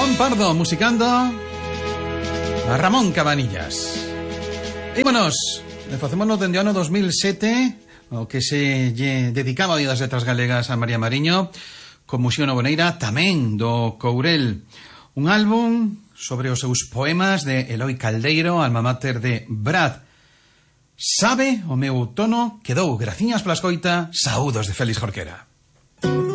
Ramón Pardo musicando a Ramón Cabanillas. Ímonos, facémonos dende o ano 2007, o que se dedicaba a Día das Letras Galegas a María Mariño, con Museo Novoneira, tamén do Courel. Un álbum sobre os seus poemas de Eloi Caldeiro, alma mater de Brad. Sabe o meu tono quedou, graciñas pola escoita, saúdos de Félix Jorquera.